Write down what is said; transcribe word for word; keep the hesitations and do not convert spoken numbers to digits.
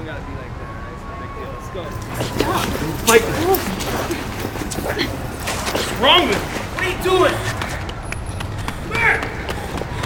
gotta be like that, right? It's no big deal. Let's go. Stop! Fight! What's wrong with you? What are you doing?